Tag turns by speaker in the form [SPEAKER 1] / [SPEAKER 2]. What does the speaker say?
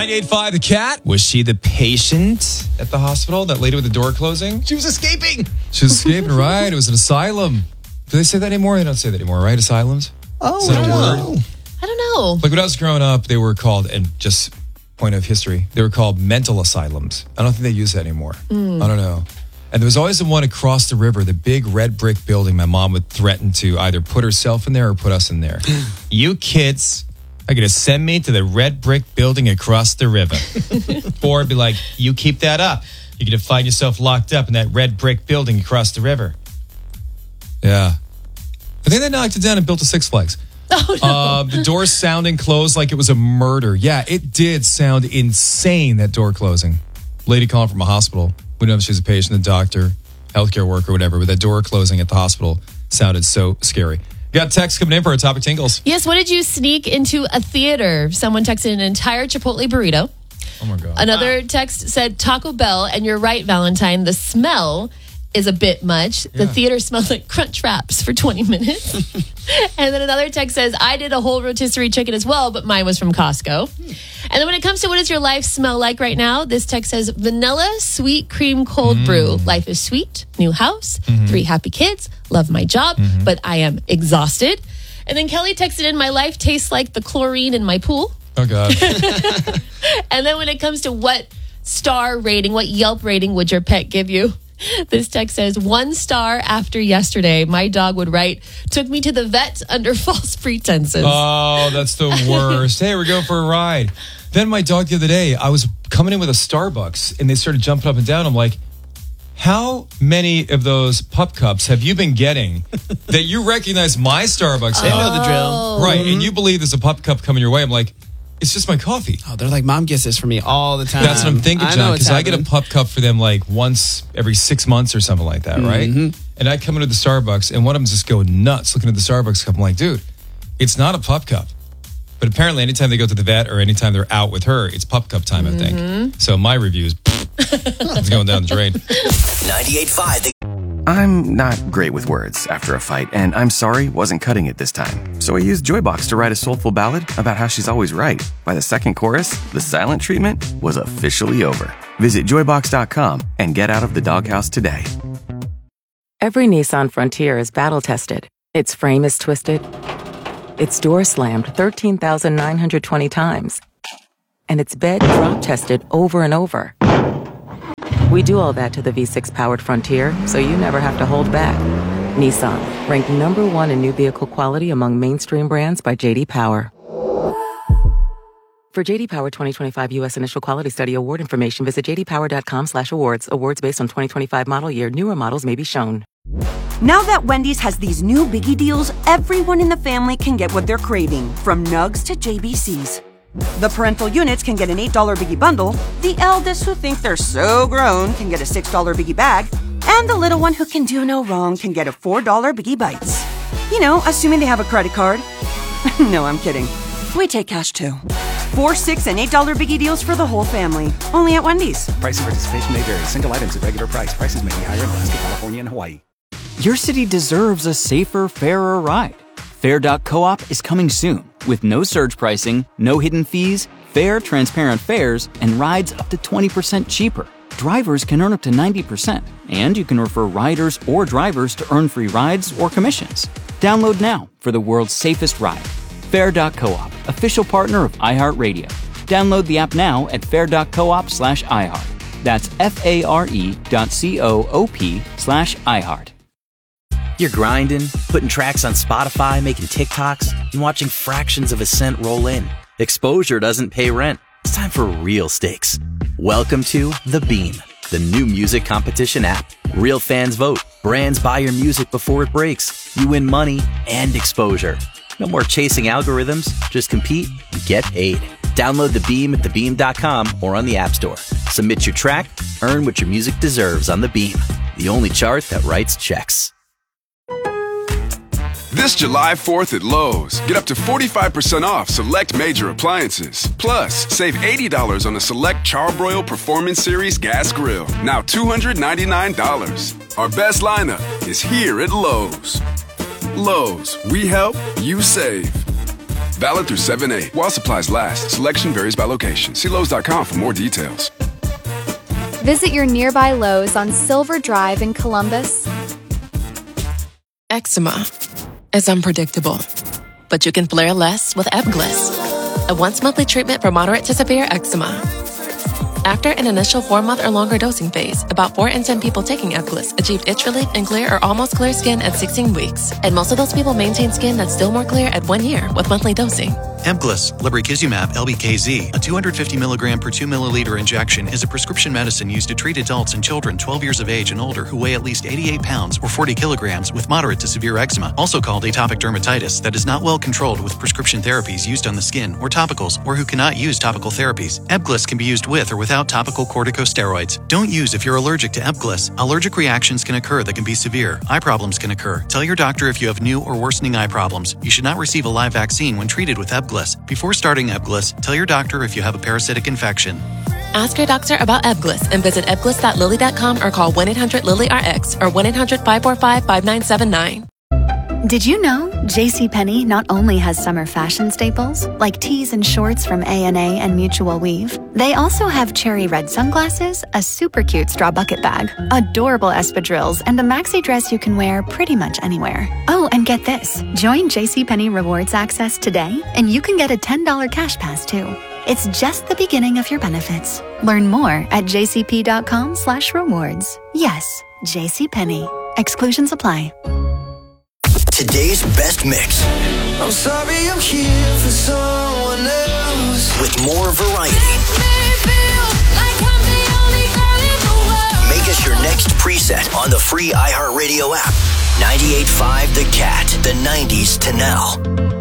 [SPEAKER 1] 98.5 The Cat. Was she the patient at the hospital? That lady with the door closing?
[SPEAKER 2] She was escaping.
[SPEAKER 1] She was escaping, right? It was an asylum. Do they say that anymore? They don't say that anymore, right? Asylums?
[SPEAKER 2] Oh,
[SPEAKER 1] Is that a word?
[SPEAKER 3] I don't know.
[SPEAKER 1] Like when I was growing up, they were called, and just point of history, they were called mental asylums. I don't think they use that anymore. I don't know. And there was always the one across the river, the big red brick building. My mom would threaten to either put herself in there or put us in there. You kids are going to send me to the red brick building across the river. Or be like, you keep that up. You're going to find yourself locked up in that red brick building across the river. Yeah. I think they knocked it down and built a Six Flags.
[SPEAKER 3] Oh, no.
[SPEAKER 1] The door sounding closed like it was a murder. Yeah, it did sound insane, that door closing. Lady calling from a hospital. We don't know if she's a patient, a doctor, healthcare worker, whatever, but that door closing at the hospital sounded so scary. Got text coming in for our topic tingles.
[SPEAKER 3] Yes, what did you sneak into a theater? Someone texted an entire Chipotle burrito.
[SPEAKER 1] Oh, my God.
[SPEAKER 3] Another text said Taco Bell, and you're right, Valentine. The smell is a bit much. The theater smelled like Crunch Wraps for 20 minutes. And then another text says, I did a whole rotisserie chicken as well, but mine was from Costco. And then when it comes to what does your life smell like right now, this text says vanilla sweet cream cold brew. Life is sweet, new house, 3 happy kids, love my job, but I am exhausted. And then Kelly texted in, my life tastes like the chlorine in my pool.
[SPEAKER 1] Oh, God.
[SPEAKER 3] And then when it comes to what star rating, what Yelp rating would your pet give you? This text says, 1 star after yesterday. My dog would write, took me to the vet under false pretenses.
[SPEAKER 1] Oh, that's the worst. Hey, we're going for a ride. Then my dog the other day, I was coming in with a Starbucks and they started jumping up and down. I'm like, how many of those pup cups have you been getting that you recognize my Starbucks?
[SPEAKER 2] They know the drill.
[SPEAKER 1] Right, and you believe there's a pup cup coming your way. I'm like, it's just my coffee.
[SPEAKER 2] Oh, they're like, Mom gets this for me all the time.
[SPEAKER 1] That's what I'm thinking,
[SPEAKER 2] I know
[SPEAKER 1] John,
[SPEAKER 2] what's
[SPEAKER 1] because I get a
[SPEAKER 2] happening.
[SPEAKER 1] pup cup for them like once every 6 months or something like that, right? And I come into the Starbucks, and one of them just go nuts looking at the Starbucks cup. I'm like, dude, it's not a pup cup. But apparently, anytime they go to the vet or anytime they're out with her, it's pup cup time, I think. So my review is, it's going down the drain.
[SPEAKER 4] 98.5
[SPEAKER 5] I'm not great with words after a fight, and I'm sorry wasn't cutting it this time. So I used Joybox to write a soulful ballad about how she's always right. By the second chorus, the silent treatment was officially over. Visit joybox.com and get out of the doghouse today.
[SPEAKER 6] Every Nissan Frontier is battle-tested. Its frame is twisted. Its door slammed 13,920 times. And its bed drop-tested over and over. We do all that to the V6-powered Frontier, so you never have to hold back. Nissan, ranked #1 in new vehicle quality among mainstream brands by J.D. Power. For J.D. Power 2025 U.S. Initial Quality Study Award information, visit jdpower.com/awards. Awards based on 2025 model year. Newer models may be shown.
[SPEAKER 7] Now that Wendy's has these new biggie deals, everyone in the family can get what they're craving, from nugs to JBCs. The parental units can get an $8 biggie bundle, the eldest who think they're so grown can get a $6 biggie bag, and the little one who can do no wrong can get a $4 biggie bites. You know, assuming they have a credit card. No, I'm kidding. We take cash too. 4, 6, and $8 biggie deals for the whole family. Only at Wendy's.
[SPEAKER 8] Price and participation may vary. Single items at regular price. Prices may be higher in Alaska, California, and Hawaii.
[SPEAKER 9] Your city deserves a safer, fairer ride. Fair.coop is coming soon with no surge pricing, no hidden fees, fair, transparent fares, and rides up to 20% cheaper. Drivers can earn up to 90%, and you can refer riders or drivers to earn free rides or commissions. Download now for the world's safest ride. Fair.coop, official partner of iHeartRadio. Download the app now at fair.coop/iHeart. That's FARE.coop/iHeart.
[SPEAKER 4] You're grinding, putting tracks on Spotify, making TikToks, and watching fractions of a cent roll in. Exposure doesn't pay rent. It's time for real stakes. Welcome to The Beam, the new music competition app. Real fans vote. Brands buy your music before it breaks. You win money and exposure. No more chasing algorithms. Just compete and get paid. Download The Beam at thebeam.com or on the App Store. Submit your track, earn what your music deserves on The Beam, the only chart that writes checks.
[SPEAKER 10] This July 4th at Lowe's, get up to 45% off select major appliances. Plus, save $80 on a select Charbroil Performance Series gas grill, now $299. Our best lineup is here at Lowe's. Lowe's, we help, you save. Valid through 7/8. While supplies last. Selection varies by location. See Lowe's.com for more details.
[SPEAKER 11] Visit your nearby Lowe's on Silver Drive in Columbus.
[SPEAKER 12] Eczema is unpredictable, but you can flare less with Ebglyss, a once-monthly treatment for moderate to severe eczema. After an initial 4-month or longer dosing phase, about 4 in 10 people taking Ebglyss achieved itch relief and clear or almost clear skin at 16 weeks. And most of those people maintain skin that's still more clear at 1 year with monthly dosing.
[SPEAKER 13] Ebglyss, lebrikizumab LBKZ, a 250 milligram per 2 milliliter injection, is a prescription medicine used to treat adults and children 12 years of age and older who weigh at least 88 pounds or 40 kilograms with moderate to severe eczema, also called atopic dermatitis, that is not well controlled with prescription therapies used on the skin or topicals, or who cannot use topical therapies. Ebglyss can be used with or without topical corticosteroids. Don't use if you're allergic to Ebglyss. Allergic reactions can occur that can be severe. Eye problems can occur. Tell your doctor if you have new or worsening eye problems. You should not receive a live vaccine when treated with Ebglyss. Before starting Ebglyss, tell your doctor if you have a parasitic infection.
[SPEAKER 12] Ask your doctor about Ebglyss and visit ebglyss.lilly.com or call 1-800-LILY-RX or 1-800-545-5979.
[SPEAKER 14] Did you know JCPenney not only has summer fashion staples like tees and shorts from A&A and Mutual Weave, they also have cherry red sunglasses, a super cute straw bucket bag, adorable espadrilles, and a maxi dress you can wear pretty much anywhere. Oh, and get this. Join JCPenney Rewards Access today, and you can get a $10 cash pass too. It's just the beginning of your benefits. Learn more at jcp.com/rewards. Yes, JCPenney. Exclusions apply.
[SPEAKER 15] Today's best mix.
[SPEAKER 16] I'm sorry I'm here for someone else.
[SPEAKER 15] With more variety. Make us your next preset on the free iHeartRadio app. 98.5 The Cat, the 90s to now.